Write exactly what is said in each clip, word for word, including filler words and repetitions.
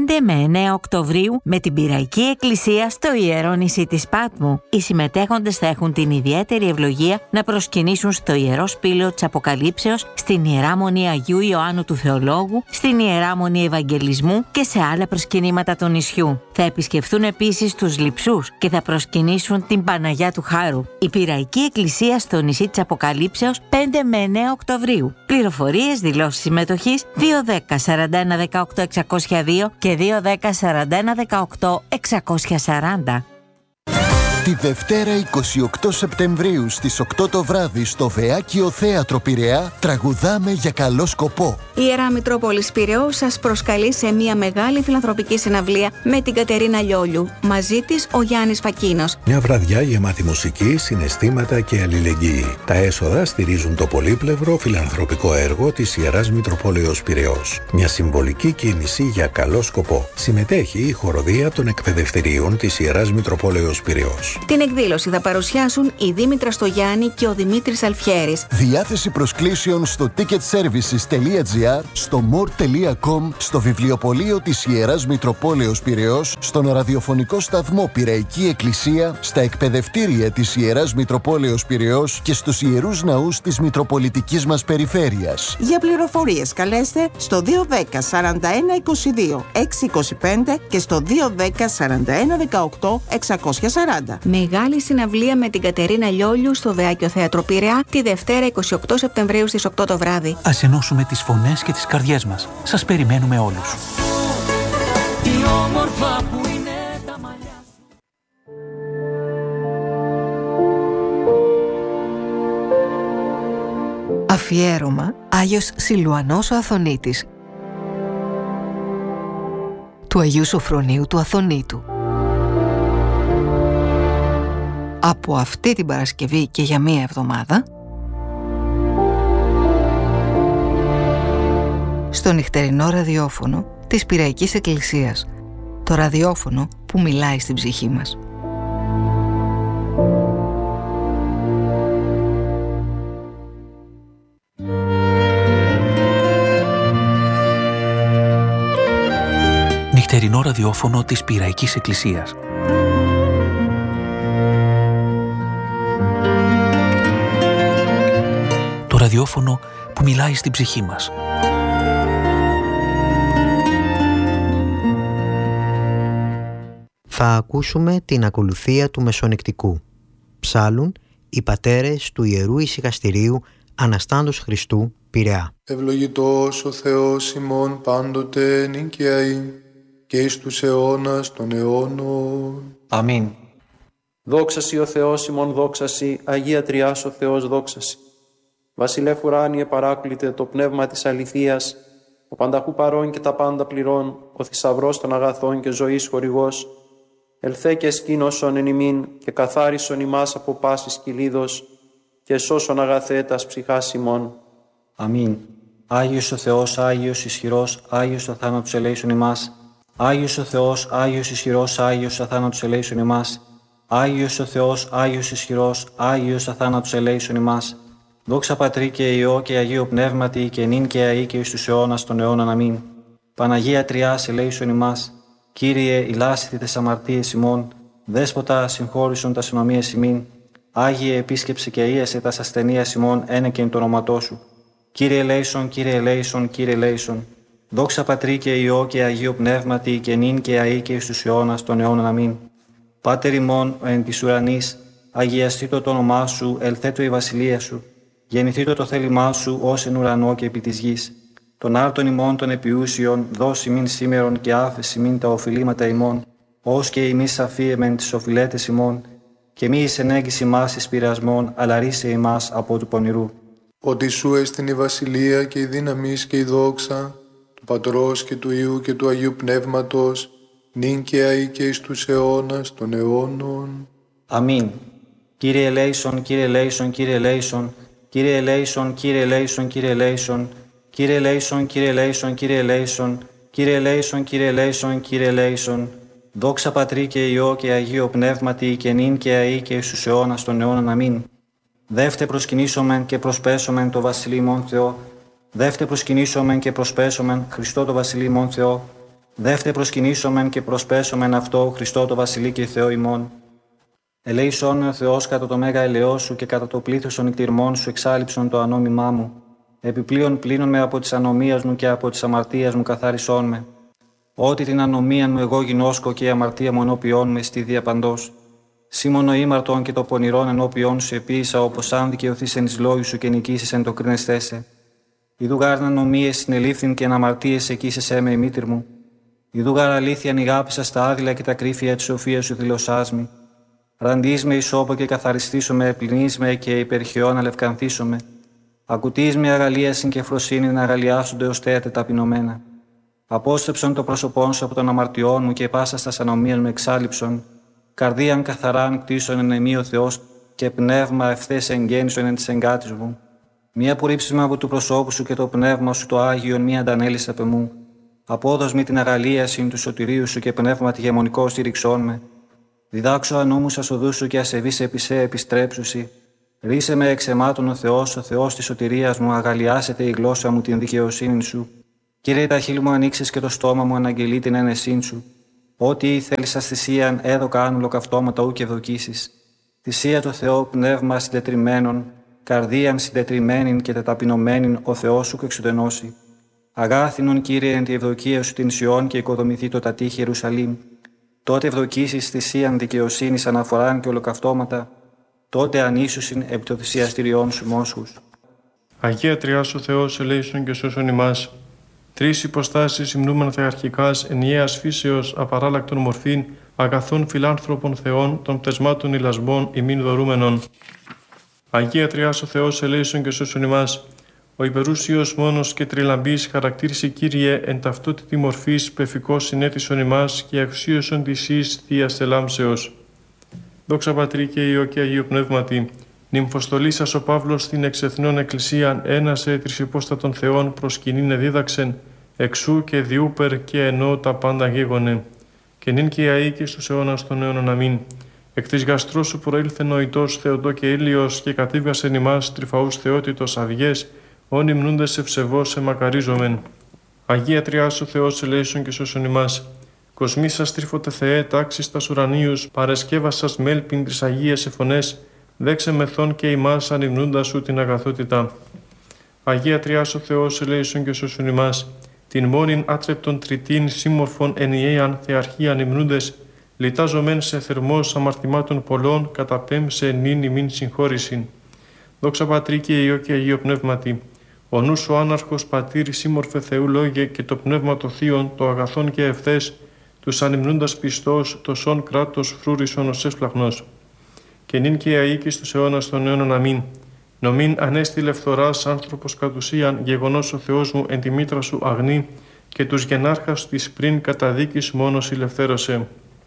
πέντε με εννέα Οκτωβρίου με την Πειραϊκή Εκκλησία στο Ιερό Νησί της Πάτμου. Οι συμμετέχοντες θα έχουν την ιδιαίτερη ευλογία να προσκυνήσουν στο Ιερό Σπήλαιο της Αποκαλύψεως, στην Ιερά Μονή Αγίου Ιωάννου του Θεολόγου, στην Ιερά Μονή Ευαγγελισμού και σε άλλα προσκυνήματα του νησιού. Θα επισκεφθούν επίσης τους Λειψούς και θα προσκυνήσουν την Παναγιά του Χάρου. Η Πειραϊκή Εκκλησία στο νησί της Αποκαλύψεως πέντε με εννέα Οκτωβρίου. Πληροφορίες, δηλώσεις συμμετοχής δύο δέκα σαράντα ένα δεκαοκτώ εξακόσια δύο και δύο δέκα σαράντα ένα δεκαοκτώ εξακόσια σαράντα. Τη Δευτέρα εικοστή ογδόη Σεπτεμβρίου στις οκτώ το βράδυ στο Βεάκιο Θέατρο Πειραιά τραγουδάμε για καλό σκοπό. Η Ιερά Μητρόπολης Πειραιώς σας προσκαλεί σε μια μεγάλη φιλανθρωπική συναυλία με την Κατερίνα Λιόλιου. Μαζί της ο Γιάννης Φακίνος. Μια βραδιά γεμάτη μουσική, συναισθήματα και αλληλεγγύη. Τα έσοδα στηρίζουν το πολύπλευρο φιλανθρωπικό έργο της Ιεράς Μητροπόλεως Πειραιώς. Μια συμβολική κίνηση για καλό σκοπό. Συμμετέχει η χοροδία των εκπαιδευτηρίων της Ιεράς Μητροπόλεως Πειραιώς. Την εκδήλωση θα παρουσιάσουν η Δήμητρα Στογιάννη και ο Δημήτρης Αλφιέρης. Διάθεση προσκλήσεων στο ticket services τελεία gr, στο more τελεία com, στο βιβλιοπωλείο της Ιεράς Μητροπόλεως Πειραιώς, στον ραδιοφωνικό σταθμό Πειραϊκή Εκκλησία, στα εκπαιδευτήρια της Ιεράς Μητροπόλεως Πειραιώς και στους ιερούς ναούς της Μητροπολιτικής μας περιφέρειας. Για πληροφορίες καλέστε στο δύο δέκα σαράντα ένα είκοσι δύο εξακόσια είκοσι πέντε και στο δύο δέκα σαράντα ένα δεκαοκτώ εξακόσια σαράντα. Μεγάλη συναυλία με την Κατερίνα Λιόλιου στο Βεάκιο Θέατρο Πειραιά τη Δευτέρα εικοστή ογδόη Σεπτεμβρίου στις οκτώ το βράδυ. Ας ενώσουμε τις φωνές και τις καρδιές μας. Σας περιμένουμε όλους. Τι όμορφα που είναι τα μαλλιά. Αφιέρωμα Άγιος Σιλουανός ο Αθωνίτης του Αγίου Σοφρονίου του Αθωνίτου. Από αυτή την Παρασκευή και για μία εβδομάδα στο νυχτερινό ραδιόφωνο της Πειραϊκής Εκκλησίας, το ραδιόφωνο που μιλάει στην ψυχή μας. Νυχτερινό ραδιόφωνο της Πειραϊκής Εκκλησίας. Το ραδιόφωνο που μιλάει στην ψυχή μας. Θα ακούσουμε την ακολουθία του Μεσονικτικού. Ψάλουν οι πατέρες του Ιερού Ησυχαστηρίου Αναστάντος Χριστού Πειραιά. Ευλογητός ο Θεός ημών πάντοτε νικιαή και εις τους αιώνας των αιώνων. Αμήν. Δόξασι ο Θεός ημών δόξασι, Αγία Τριάς ο Θεός δόξασι. Βασιλεύ ουράνιε παράκλητε το πνεύμα της αληθείας, ο πανταχού παρών και τα πάντα πληρών, ο θησαυρός των αγαθών και ζωής χορηγός, ελθέ και σκήνωσον εν ημίν και καθάρισον ημάς από πάσης κυλίδος και σώσον αγαθέτας ψυχάς ημών. Αμήν. Άγιος ο Θεός, Άγιος ισχυρός, Άγιος ο θάνατος ελέησον ημάς. Άγιος ο Θεός, Άγιος ισχυρός, Άγιος ο θάνατος ελέησον ημάς. Άγιος ο Θεός, Άγιος ισχυρός, Άγιος ο θάνατος ελέησον ημάς. Δόξα Πατρί και Υιό και Αγίου Πνεύματι και νυν και αεί και εις τους αιώνας των αιώνων. Αμήν. Παναγία Τριάς ελέησον ημάς. Κύριε, ηλάσθη τες αμαρτίες ημών. Δέσποτα, συγχώρησον τας συνομίες ημίν. Άγιε, επίσκεψε και αΐασε τας ασθενείας ημών, ένεκεν το όνοματό σου. Κύριε ελέησον, Κύριε ελέησον, Κύριε ελέησον. Δόξα Πατρί και Υιό και Αγίου Πνεύματι και νυν και αεί και εις τους αιώνας των αιώνων. Αμήν. Πάτερ ημών εν της ουρανής, αγιαστήτω το όνομά σου, ελθέτω η βασιλεία σου. Γεννηθήτω το θέλημά σου ως εν ουρανό και επί της γης. Τον άρτον ημών των επιούσιων, δώσει μην σήμερον και άφεση μην τα οφειλήματα ημών, ως και ημείς αφίεμεν τις οφειλέτες ημών, και μη εις ενέγγιση μας εις πειρασμών, αλλά ρίσε ημάς από του πονηρού. Ότι σου έστειν η βασιλεία και η δύναμις και η δόξα, του Πατρός και του Υιού και του Αγίου Πνεύματος, νυν και αεί και εις τους αιώνας των αιώνων. Αμήν. Κύριε ελέησον, Κύριε ελέησον, Κύριε ελέησον, Κύριε ελέησον, Κύριε ελέησον, Κύριε ελέησον, Κύριε ελέησον, Κύριε ελέησον, Κύριε ελέησον, Κύριε ελέησον, Κύριε ελέησον, Κύριε ελέησον. Δόξα Πατρί και Υιό και Αγίο Πνεύματι και νυν και αεί και εις τους αιώνας των αιώνων. Αμήν. Δεύτε προσκυνήσομεν και προσπέσομεν το Βασιλείο ημών Θεό. Δεύτε προσκυνήσομεν και προσπέσομεν Χριστό το Βασιλείο ημών Θεό. Δεύτε προσκυνήσομεν και προσπέσομεν αυτό, Χριστό το Βασιλεί και Θεό ημών. Ελέησόν ο Θεός κατά το μέγα ελαιό σου και κατά το πλήθος των νηκτηρμών σου εξάλειψον το ανώμημά μου. Επιπλέον πλύνον με από της ανομίας μου και από της αμαρτίας μου καθάρισόν με. Ότι την ανομία μου εγώ γινώσκω και η αμαρτία μου ενώπιόν με στη διαπαντός. Σήμωνο ήμαρτον και το πονηρόν ενώπιόν σου επίησα, όπως αν δικαιωθείς εν εις λόγου σου και νικήσεις εν το κρίνεσθέσαι. Ιδού γάρ ανομίες συνελήφθην και αναμαρτίες εκείσεσέ με η μήτρ μου. Ιδού γάρ αλήθεια νηγάπησα στα άδειλα και τα κρύφια της σοφίας σου δηλωσάς μη. Ραντείς με ισόπο και καθαριστήσω με, πλυνείς με και υπερχιόν αλευκανθήσω με. Ακουτείς με αγαλίασιν και φροσύνη να αγαλιάσονται ως θέατε ταπεινωμένα. Απόστρεψον το πρόσωπόν σου από των αμαρτιών μου και πάσα στα ανομίας μου εξάλληψον. Καρδίαν καθαράν κτίσον εν εμεί ο Θεός και πνεύμα ευθές εγγέννησον εν της εγκάτης μου. Μία απορρίψημα από του προσώπου σου και το πνεύμα σου το Άγιον μία αντανέλης απ' εμού. Απόδος μη την αγαλίασιν του σωτηρίου σου και πνεύμα τη γεμονικό στήριξόν με. Διδάξω ανώμους ασοδούς σου και ασεβείς επισέ επιστρέψουσι. Ρίσε με εξαιμάτων ο Θεός, ο Θεός της σωτηρίας μου, αγαλιάσετε η γλώσσα μου την δικαιοσύνη σου. Κύριε, τα χείλη μου ανοίξεις και το στόμα μου αναγγελεί την ένεσήν σου. Ό,τι θέλεις θυσίαν, έδωκα άνουλο καυτώματα ου και ευδοκίσεις. Θυσία το Θεό, πνεύμα συντετριμένων, καρδίαν συντετριμένην και τεταπεινωμένην ο Θεός σου εξουδενώσει. Αγάθινον, Κύριε, εν τη ευδοκία σου την Σιών και οικοδομηθεί το τατήχη Ιερουσαλήμ. Τότε ευδοκίσεις θυσίαν δικαιοσύνης αναφοράν και ολοκαυτώματα, τότε ανήσουσιν επί το θυσιαστηριών σου μόσχους. Αγία Τριάς ο Θεός ελέησον και σώσον ημάς. Τρεις υποστάσεις υμνούμεν θεαρχικάς ενιαίας φύσεως απαράλλακτον μορφήν, αγαθών φιλάνθρωπων Θεών των πτεσμάτων ηλασμών ημίν δωρούμενων. Αγία Τριάς ο Θεός ελέησον και σώσον ημάς. Ο υπερούσιος μόνος και τριλαμπής χαρακτήρισε, Κύριε, εν ταυτότητη μορφής πεφικός συνέτησον ημάς και αξίωσον της εις Θείας Τελάμψεως. Δόξα Πατρί και Υιό και Αγίου Πνεύματι, νυμφοστολήσας ο Παύλος στην εξεθνών εκκλησίαν ένασε τρισυπόστατων Θεών προσκυνήν εδίδαξεν, εξού και διούπερ και ενώ τα πάντα γίγονε. Και νυν και αεί και στους αιώνας των αιώνων αμήν. Εκ της γαστρός σου προήλθε νοητός Θεοτό και ήλιος και κατήβγασεν ημάς τρυφαούς θεότητος αυγές, όν υμνούντες ευσεβώς εμακαρίζομεν. Αγία Τριάς ο Θεός ελέησον και σώσον ημάς. Κοσμήσας τρίφωτε Θεέ, τάξεις τας ουρανίους, παρεσκεύασας μέλπιν τρεις αγίες εφωνές, δέξε μεθόν και ημάς ανυμνούντας σου την αγαθότητα. Αγία Τριάς ο Θεός ελέησον και σώσον ημάς. Την μόνην άτρεπτον τριτήν σύμμορφων ενιαίαν θεαρχίαν υμνούντες, λιτάζομεν σε θερμός αμαρτημάτων πολλών, καταπέμψε νυν ημίν συγχώρησιν. Δόξα Πατρί και Υιό και Αγίο Πνεύματι. Ο νους ο άναρχος πατήρ σύμμορφε Θεού λόγε και το πνεύμα το θείον, το αγαθόν και ευθές, τους ανυμνούντας πιστός, το σον κράτος φρούρισον ως έσπλαχνος. Και νυν και αεί και στους αιώνας των αιώνων αμήν. Νομήν ανέστηλε φθοράς άνθρωπος κατ' ουσίαν, γεγονός ο Θεός μου εν τη μήτρα σου αγνή, και τους γενάρχας της πριν καταδίκης μόνος ηλευθέρωσε.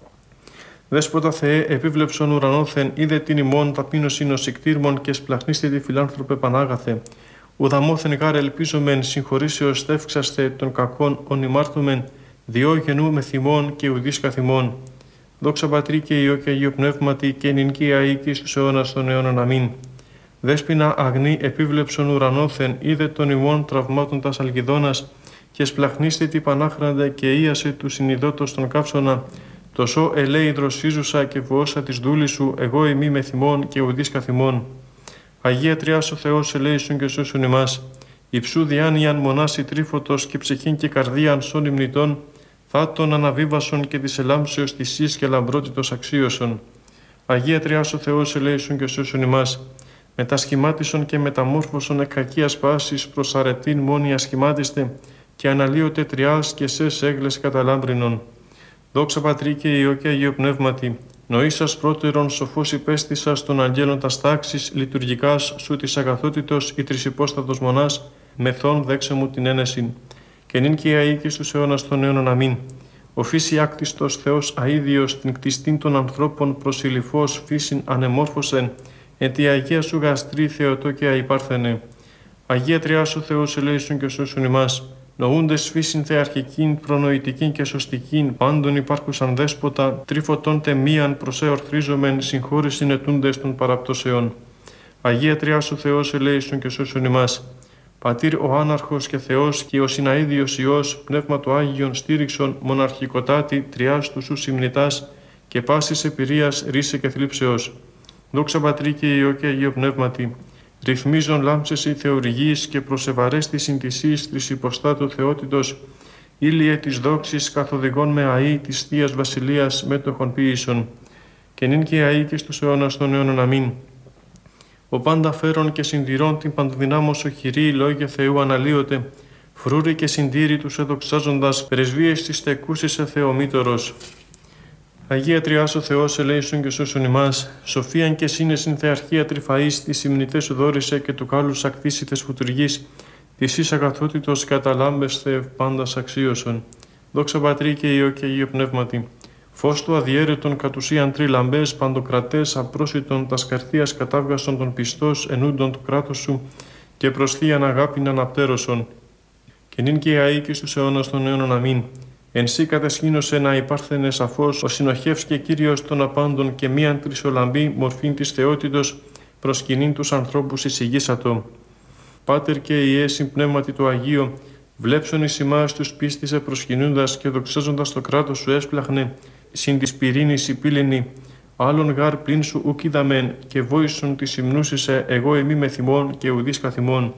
Δέσποτα Θεέ, επίβλεψον ουρανόθεν, είδε την ημών ταπείνωσιν ως ικτήρμον και σπλαχνίστε τη φιλάνθρωπε Πανάγαθε. Ουδαμόθεν γάρ ελπίζομεν, συγχωρήσεως στεύξαστε των κακών ονειμάρτωμεν, διόγενου με θυμών και ουδείς καθημών. Δόξα Πατρί και Υιό και Αγίο Πνεύματι και νυν και αεί και στους αιώνας των αιώνων αμήν. Δέσποινα αγνή επίβλεψον ουρανόθεν, είδε των ημών τραυμάτων τας αλγιδώνας και σπλαχνίστε τη Πανάχραντε και ίασε του συνειδότος των καύσωνα. Τοσό ελέη δροσίζουσα και βοώσα της δούλης σου, εγώ ημί με θυμών και ουδείς καθημών. Αγία Τριάς ο Θεός ελέησον και σώσον ημάς. Υψού διάνοιαν μονάσι τρίφωτος και ψυχήν και καρδίαν σών υμνητών, θα τον αναβίβασον και της ελάμψεως θυσίας και λαμπρότητος αξίωσον. Αγία Τριάς ο Θεός ελέησον και σώσον ημάς. Μετασχημάτισον και μεταμόρφωσον εκ κακίας πάσης προς αρετήν μόνοι ασχημάτιστε και αναλύωτε τριάς και σες έγλες καταλάμπρινον. Δόξα Πατρί και Υιό και Αγίο Πνεύματι, νοήσας πρώτερον σοφός υπέστησας των αγγέλων τας τάξης, λειτουργικάς σου της αγαθότητος η τρισυπόστατος μονάς, μεθόν δέξε μου την ένεσιν. Και νυν και αεί και στους αιώνας των αιώνων αμήν. Ο φύση άκτιστος Θεός αίδιος την κτιστήν των ανθρώπων προσιλυφός φύσιν ανεμόρφωσεν, εν τη Αγία σου γαστρή Θεοτό και αϊπάρθενε. Αγία Τριάς ο Θεός ελέησον και σώσον ημάς. Νοούντες φύσιν θεαρχικήν, προνοητικήν και σωστικήν, πάντων υπάρχουσαν δέσποτα, τρίφωτον τεμίαν προσεορθρίζομεν, συγχώρησιν ετούντες των παραπτώσεων. Αγία Τριάς ο Θεός ελέησον και σώσον ημάς. Πατήρ ο άναρχος και Θεός και ο συναίδιος Υιός, Πνεύμα του Άγιον στήριξον μοναρχικοτάτη τριάς του σου συμνητάς και πάσης επηρείας ρίσε και θλίψεως. Δόξα Πατρί και Υιό και Αγίο Πνεύματι, ρυθμίζον λάμψεσι θεορυγής και προσεβαρέστη συντησής της υποστάτου θεότητος, ήλιε της δόξης καθοδηγών με αή της Θείας Βασιλείας μέτοχον ποίησον, και νυν και αή και στους αιώνας των αιώνων αμήν. Ο πάντα φέρον και συντηρών την παντοδυνάμωσο χειρή λόγια Θεού αναλύωτε, φρούρη και συντήρη τους εδοξάζοντας, πρεσβείες της τεκούσης Θεομήτωρος. Αγία Τριάς ο Θεός ελέησον και σώσον ημάς, σοφίαν και σύνεσιν θεαρχία τρυφαής, τις συμνητές σου δόρισε και του κάλους ακτήσιτες φουτουργής, της εις αγαθότητος καταλάμπεσθε πάντας αξίωσον. Δόξα Πατρί και Υιό και Αγίο Πνεύματι, φως του αδιέρετον κατ' ουσίαν τριλαμπές παντοκρατές απρόσιτον τας καρθίας κατάβγασον των πιστός ενούντων του κράτους σου και προς θείαν αγάπην αναπτέρωσον. Και νυν και αεί και στους αιώνας των αιώνων αμήν. Εν σύ κατεσχήνωσε να υπάρχθενε σαφώς ο συνοχεύς και Κύριος των απάντων και μίαν τρισολαμπή μορφήν της θεότητος προσκυνήν τους ανθρώπους εισηγήσατο. Πάτερ και Υιέ συμπνεύματι το Αγίο, βλέψον εις ημάς τους πίστησε προσκυνούντας και δοξάζοντας το κράτος σου έσπλαχνε, συν της πυρήνης η πύληνη, άλλον γάρ πλην σου ουκ είδαμεν και βόησον τη συμνούσισε εγώ εμεί με θυμών και ουδείς καθημών.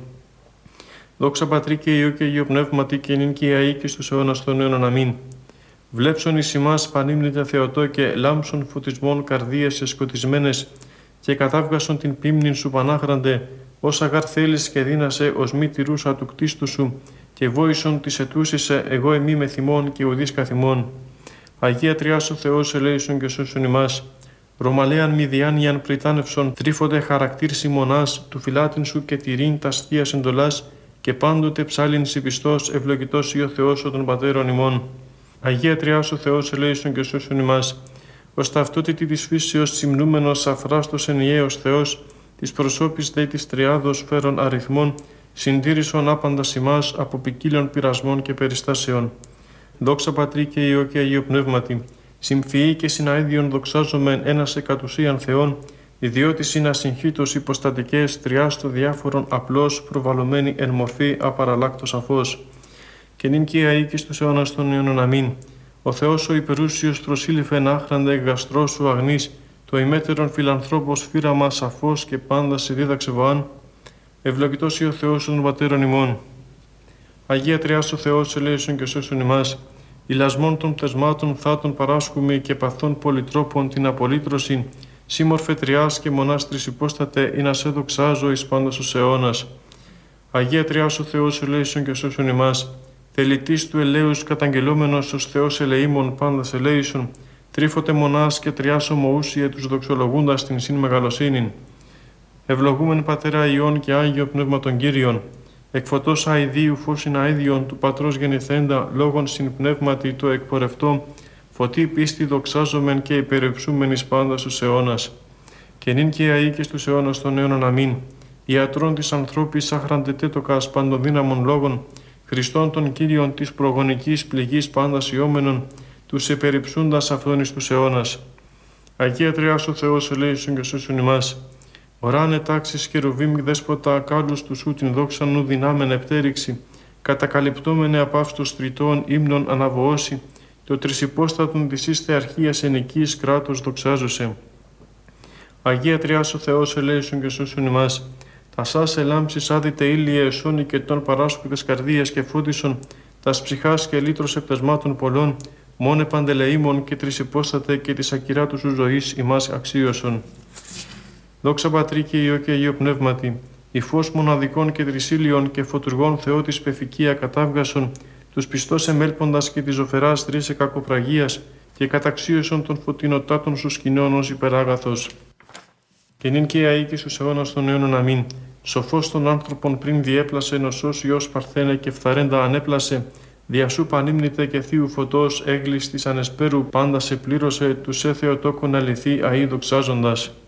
Δόξα Πατρί και Υιό και Αγίο Πνεύματι και νυν και αεί και στους αιώνας των αιώνων αμήν. Βλέψον εις ημάς πανύμνητε Θεοτό και λάμψον φωτισμών καρδίες εσκοτισμένες και κατάβγασον την πίμνην σου πανάχραντε, όσα γάρ θέλεις και δύνασε ως μη τηρούσα του κτίστου σου και βόησον της ετούσισε εγώ εμεί με θυμών και ουδείς καθημών. Αγία Τριάς ο Θεός ελέησον και σώσον ημάς. Ρωμαλέαν μη διάνοιαν πριτάνευσον τρίφονται χαρακτήρ συμμονάς του φυλάτην σου και τηρήν τας θείας εντολάς και πάντοτε ψάλιν συμπιστός ευλογητός ή ο Θεός ο των πατέρων ημών. Αγία Τριάς ο Θεός ελέησον και σώσον ημάς. Ως ταυτότητη της φύσεως συμνούμενος αφράστος ενιαίος Θεός, της προσώπης δε της τριάδος φέρον αριθμών, συντήρησον άπαντας ημάς από ποικίλων πειρασμών και περιστάσεων. Δόξα Πατρί και Υιό και Αγίο Πνεύματι, συμφυή και συναίδιον δοξάζομεν ένας εκ ουσίαν Θεών, ιδιώτης είναι ασυγχύτως υποστατικές τριάς των διάφορων απλώς προβαλλωμένη εν μορφή απαραλλάκτος αφός. Και νυν και αεί και στους αιώνας των αιώνων αμήν. Ο Θεός ο υπερούσιος προσήλυφεν άχραντε γαστρός σου αγνής, το ημέτερον φιλανθρώπος φύραμα σαφώς και πάντα σε δίδαξε βοάν, ευλογητός ή ο Θεός των πατέρων ημών. Αγία Τριάς ο Θεός ελέησον και σώσον ημάς, ηλασμών των πτεσμάτων θάτων παράσχουμι και παθών πολυτρόπων την απολύτρωση, σύμμορφε Τριάς και μονάς τρισυπόστατε, ή να σε δοξάζω εις πάντας ως αιώνας. Αγία Τριάς ο Θεός ελέησον και σώσον ημάς, θελητής του ελέους καταγγελόμενος ως Θεός ελεήμων πάντας ελέησον, τρίφωτε μονάς και τριάς ομοούσιε τους δοξολογούντας την συν μεγαλοσύνην. Ευλογούμεν Πατέρα Υιών και Άγιο Πνεύμα των Κύριων, εκφωτός αηδίου φως αίδιον του Πατρός γεννηθέντα, λόγων συν πνεύματι το εκπορευτό, φωτή πίστη δοξάζομεν και υπερευσούμεν εις πάντα στους αιώνας. Και νυν και αεί και στους αιώνας των αιώνων αμήν. Ιατρών της ανθρώπης αχραντετέτοκας παντοδύναμων λόγων, Χριστών των Κύριων της προγονικής πληγής πάντα ιόμενων, τους επεριψούντας αυτόν εις τους αιώνας. Αγία Τριάς ο Θεός ελέησον και σώσον ημάς. Οράνε τάξεις χερουβίμ δέσποτα κάλους του σου την δόξαν νου δυνάμεν επτέριξη, κατακαλυπτόμενε απ' αύστος τριτών ύμνων αναβοώσει, το τρισυπόστατον της εις θεαρχίας ενοικής κράτος δοξάζωσε. Αγία Τριάς ο Θεός ελέησον και σώσον ημάς. Τα σας ελάμψεις άδειτε ήλιε εσώνη και των παράσχοντες καρδίας και φώτισον, τας ψυχάς και λύτρος επτεσμάτων πολλών, μόνε παντελεήμων και τρισυπόστατε και της ακυράτου σου ζωής ημάς αξίωσον. Δόξα Πατρί και Υιό και Αγίο Πνεύματι, η φως μοναδικών και τρισίλιων και φωτουργών Θεό της πεφικία κατάβγασον, τους πιστός εμέλποντας και της ζωφεράς τρίσε κακοπραγίας και καταξίωσον των φωτεινοτάτων σου σκηνών ως υπεράγαθος. Και νυν και αεί και στους αιώνας των αιώνων αμήν. Σοφός των άνθρωπων πριν διέπλασε νοσός Υιός παρθένε και φθαρέντα ανέπλασε, διασού πανύμνητε και θείου φωτός έγλης της ανεσπέρου πάντα σε πλήρωσε τους έθεο τόκον αληθή αεί δοξάζοντας.